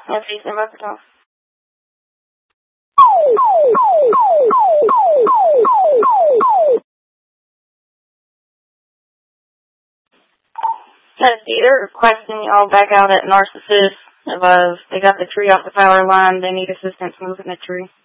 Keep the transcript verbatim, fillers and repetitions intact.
Let's see, stand by for time. They're requesting y'all back out at Narcissus. If, uh, they got the tree off the power line, they need assistance moving the tree.